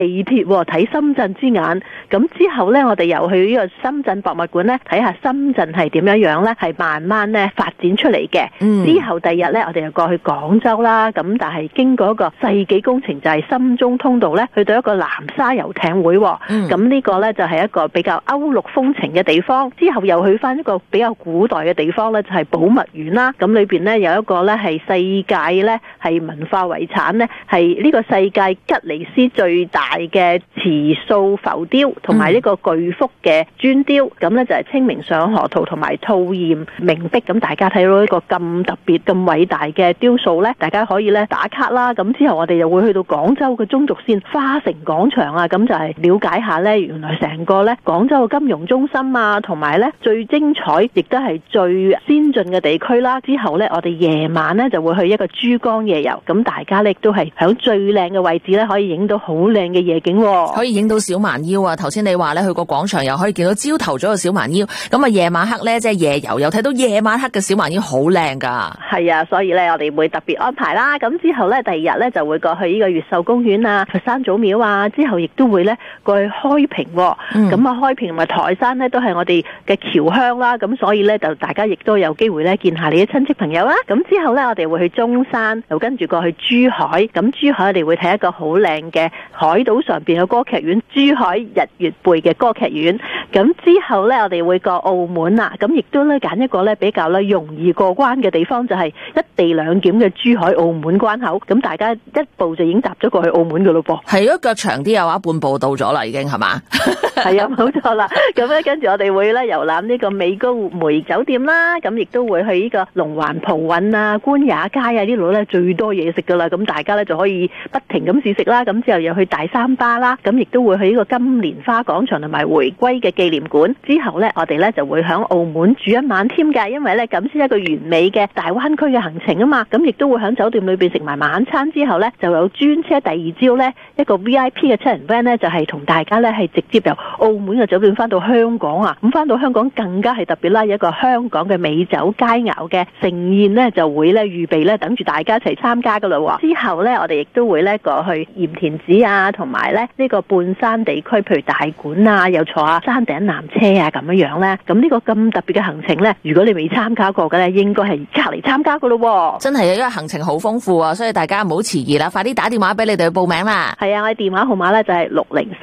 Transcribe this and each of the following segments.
地鐵睇深圳之眼。咁之後呢，我哋又去呢個深圳博物館呢，睇下深圳係點樣呢，係慢慢呢發展出嚟嘅。之後第二日呢，我哋又過去廣州啦。咁但係經過一個世紀工程，就係深中通道呢，去到一個南沙遊艇會。咁呢個呢，就係一個比較歐陸風情嘅地方。之後又去翻一個比較古代嘅地方呢，就係寶物園啦。咁裏邊呢，有一個呢係世界呢係文化遺產呢，係呢個世界吉尼斯最大嘅瓷塑浮雕，同埋呢個巨幅嘅磚雕。咁呢就係清明上河圖同埋兔硯明壁。咁大家睇到呢個咁特別咁偉大嘅雕塑呢，大家可以呢打卡啦。咁之後我哋又會去到廣州嘅中軸線花城廣場啊，咁就係了解下呢，原來成個呢廣州嘅金融中心啊，同埋呢最精彩亦都係最先進嘅地區啦。之後呢，我哋夜晚呢就會去一個珠江夜遊。咁大家呢都係喺最靚嘅位置呢，可以影到好靚嘅夜景， 可以影到小蠻腰啊！頭先你話呢，去個廣場又可以見到朝頭早嘅小蠻腰，咁啊夜晚黑呢，即係夜遊又睇到夜晚黑嘅小蠻腰好靚噶。係啊，所以呢，我哋會特別安排啦。咁之後呢，第二日呢就會過去呢個越秀公園啊、佛山祖廟啊，之後亦都會呢過去開平。咁啊開平同埋台山呢都係我哋嘅僑鄉啦。咁所以呢，就大家亦都有機會呢見下你嘅親戚朋友啦。咁之後呢，我哋會去中山，又跟住過去珠海。咁珠海我哋會睇一個好靚嘅海島上邊嘅歌劇院，珠海日月貝嘅歌劇院。咁之後呢，我哋會過澳門啦。咁亦都呢揀一個呢比較呢容易過關嘅地方，就係一地兩檢嘅珠海澳門關口。咁大家一步就已經搭咗過去澳門噶咯噃。 係，如果腳長啲嘅話，半步到咗啦，已經係嘛？ 係啊，冇錯啦。咁咧跟住我哋會咧遊覽呢個美高梅酒店啦。咁亦都會去呢個龍環葡韻啊、官也街啊呢度咧最多嘢食噶啦。咁大家咧就可以不停咁試食啦。咁之後又去大三巴啦。咁亦都會去呢個金蓮花廣場同埋回歸嘅紀念館。之後咧我哋咧就會響澳門住一晚添㗎，因為咧咁先一個完美嘅大灣區嘅行程啊嘛。咁亦都會響酒店裏邊食埋晚餐之後咧，就有專車第二朝咧一個 VIP 嘅七人 van 咧，就係同大家咧係直接由澳門嘅酒店翻到香港啊。咁翻到香港更加係特別啦，有一個香港嘅美酒佳肴嘅盛宴咧，就會咧預備咧等住大家一齊參加噶啦。之後咧我哋亦都會咧過去鹽田梓啊，同埋咧呢個半山地區，譬如大館啊，又坐下山頂纜車啊咁樣樣咧。咁呢個咁特別嘅行程咧，如果你未參加過嘅咧，應該係隔嚟參加噶咯。 真係啊，因為行程好豐富啊，所以大家唔好遲疑啦，快啲打電話俾你哋去報名啦。 係啊，我哋電話號碼咧就係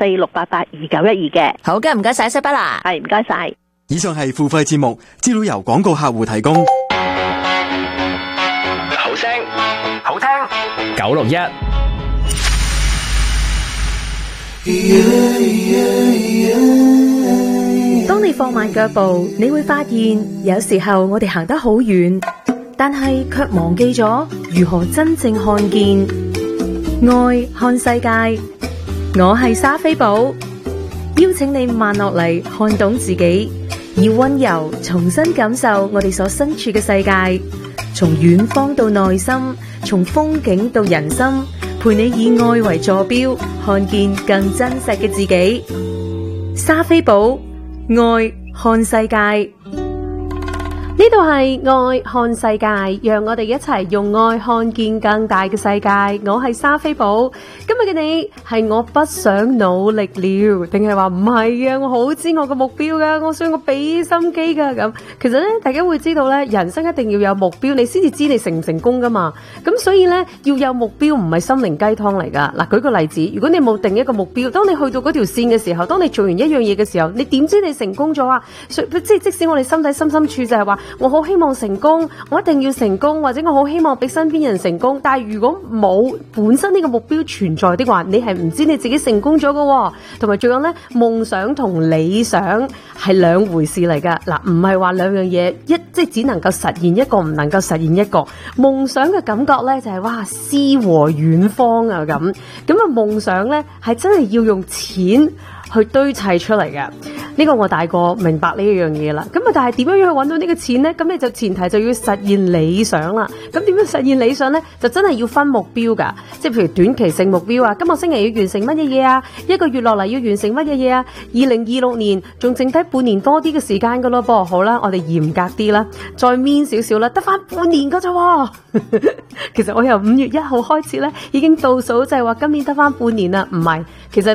604-688-2912嘅。 好嘅，唔該晒西北啦。 係，唔該晒。 以上係付費節目，資料由廣告客戶提供。 好聲好聽961。 當你放慢腳步，你會發現有時候我哋行得好遠，但係卻忘記咗如何真正看見愛看世界。我係莎菲寶，邀請你慢落嚟，看懂自己，以溫柔重新感受我哋所身處嘅世界，從遠方到內心，從風景到人心，陪你以愛為坐標，看見更真實嘅自己。莎菲寶，愛看世界。呢度係愛看世界，讓我哋一齊用愛看見更大嘅世界。我係莎菲寶，今日嘅你係我不想努力了，定係話唔係啊？我好知我個目標噶，我想我俾心機噶咁。其實咧，大家會知道咧，人生一定要有目標，你先至知你成唔成功噶嘛。咁所以咧，要有目標唔係心靈雞湯嚟噶。嗱，舉個例子，如果你冇定一個目標，當你去到嗰條線嘅時候，當你做完一樣嘢嘅時候，你點知你成功咗啊？即使我哋心底深處就係話，我好希望成功，我一定要成功，或者我好希望俾身邊人成功。但係如果冇本身呢個目標存在的話，你係唔知你自己成功咗㗎。同埋仲有呢，夢想同理想係兩回事嚟噶。嗱，唔係話兩樣嘢即係只能夠實現一個，唔能夠實現一個。夢想嘅感覺呢，就係哇，詩和遠方啊咁啊，夢想呢，係真係要用錢去堆砌出嚟嘅。呢個我大個明白呢一樣嘢啦。咁啊，但係點樣去揾到呢個錢呢？咁你就前提就要實現理想啦。咁點樣實現理想呢？就真係要分目標噶。即係譬如短期性目標啊，今個星期要完成乜嘢嘢啊？一個月落嚟要完成乜嘢嘢啊？2026年仲剩低半年多啲嘅時間噶咯噃。好啦，我哋嚴格啲啦，再 mean 少少啦，得翻半年噶咋。其實我由5月1號開始咧，已經倒數，就係話今年得翻半年啦。唔係，其實